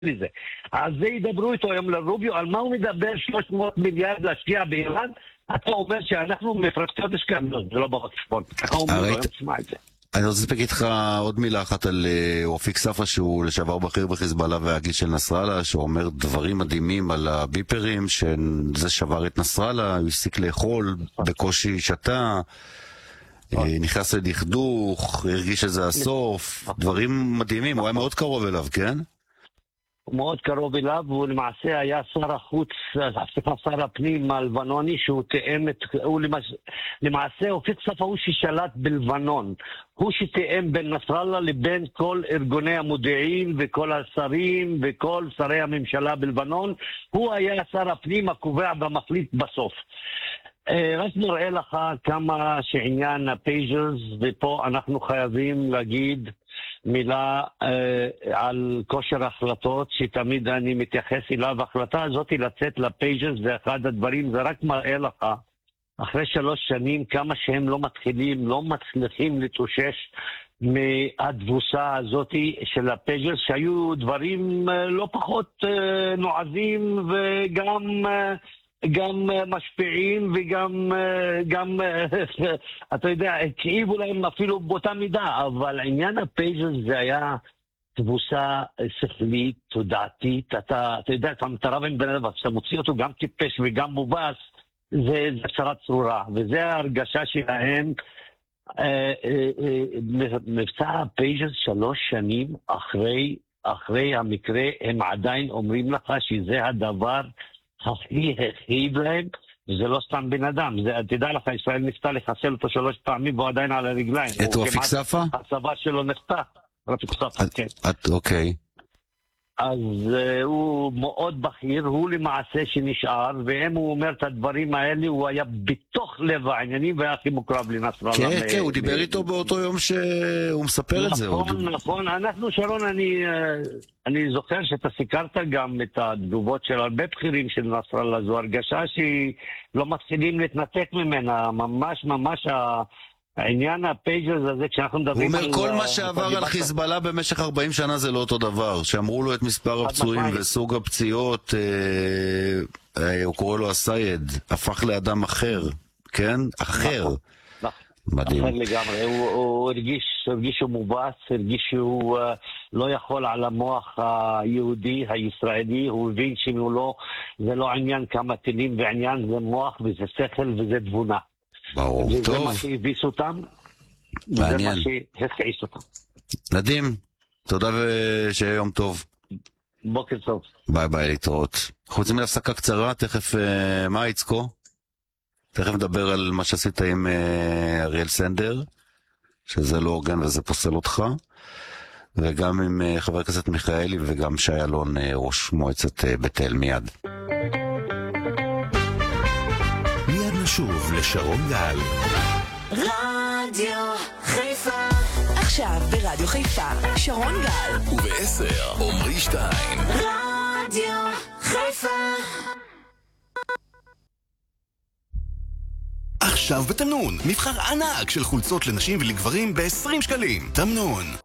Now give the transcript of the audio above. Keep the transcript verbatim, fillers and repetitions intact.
לזה. אז זה ידברו איתו היום לרוביו, על מה הוא מדבר שלוש מאות מיליארד להשקיע באיראן? אתה אומר שאנחנו מפרקטות השקעה, לא, זה לא בחשבון. אתה אומר, לא תשמע את זה. אני רוצה להגיד לך עוד מילה אחת על אופיק ספרא, שהוא לשעבר בכיר בחיזבאללה והגיס של נסראללה, שאומר דברים מדהימים על הביפרים, שזה שבר את נסראללה, הוא הפסיק לאכול, בקושי שתה, נכנס לדכדוך, הרגיש שזה הסוף, דברים מדהימים, הוא היה מאוד קרוב אליו, כן? הוא מאוד קרוב אליו, והוא למעשה היה שר החוץ, סליחה, שר הפנים הלבנוני, שהוא תאם את, הוא למעשה, למעשה אופיק ספרא הוא ששלט בלבנון, הוא שתאם בין נסראללה לבין כל ארגוני המודיעין וכל השרים וכל שרי הממשלה בלבנון, הוא היה שר הפנים הקובע במחליט בסוף. רק נראה לך כמה שעניין הפייג'רס, ופה אנחנו חייבים להגיד מילה אה, על כושר החלטות, שתמיד אני מתייחס אליו. ההחלטה הזאת לצאת לפייג'רס זה אחד הדברים, זה רק מראה לך אחרי שלוש שנים כמה שהם לא מתחילים, לא מצליחים להתאושש מהתבוסה הזאת של הפייג'רס, שהיו דברים אה, לא פחות אה, נועזים וגם אה, גם משפיעים וגם גם אתה יודע, הכאיבו להם אפילו באותה מידה, אבל עניין הפייג'רס זה היה תבוסה שכלית, תודעתית. אתה, אתה יודע, אתה מתרב עם בן אדם, אתה מוציא אותו גם טיפש וגם מובס, זה צרה צרורה, וזה ההרגשה שלהם. מבצע הפייג'רס שלוש שנים אחרי, אחרי המקרה, הם עדיין אומרים לך שזה הדבר הכי הכאיב להם, וזה לא סתם בן אדם. זה, תדע לך, ישראל ניסתה לחסל אותו שלוש פעמים והוא עדיין על הרגליים. את אופיק ספרא? הצבא שלו נחתך. אופיק ספרא, כן. אוקיי. אז uh, הוא מאוד בכיר, הוא למעשה שנשאר, ואם הוא אומר את הדברים האלה, הוא היה בתוך לב העניינים והיה הכי מוקרב לנסראללה. כן, כן, הוא דיבר איתו באותו יום שהוא מספר את זה. נכון, נכון. אנחנו, שרון, אני, אני זוכר שאתה סיקרת גם את התגובות של הרבה בכירים של נסראללה, זו הרגשה שלא מתחילים להתנתק ממנה, ממש ממש ה... העניין הפייג'רס הזה, כשאנחנו מדברים על... הוא אומר, כל מה שעבר על חיזבאללה במשך ארבעים שנה זה לא אותו דבר. שאמרו לו את מספר הפצועים וסוג הפציעות, הוא קורא לו הסייד, הפך לאדם אחר, כן? אחר. מדהים. אחר לגמרי. הוא הרגיש שהוא מובס, הרגיש שהוא לא יכול על המוח היהודי, הישראלי. הוא הבין שזה לא עניין כמה טילים, ועניין זה מוח וזה שכל וזה תבונה. ברור, וזה טוב. זה מה שהביס אותם, מעניין. וזה מה שהכעיס אותם. נדים, תודה ושיהיה יום טוב. בוקר טוב. ביי ביי, להתראות. אנחנו רוצים להפסקה קצרה, תכף, uh, מה יצקו? תכף נדבר על מה שעשית עם uh, אריאל סנדר, שזה לא אורגן וזה פוסל אותך, וגם עם uh, חבר הכנסת מיכאלי וגם שי אלון, uh, ראש מועצת uh, בית אל. מיד. שוב לשרון גל. רדיו חיפה. עכשיו ברדיו חיפה, שרון גל. ובעשר, עומרי שטיין. רדיו חיפה. עכשיו בתמנון, מבחר ענק של חולצות לנשים ולגברים ב-עשרים שקלים. תמנון.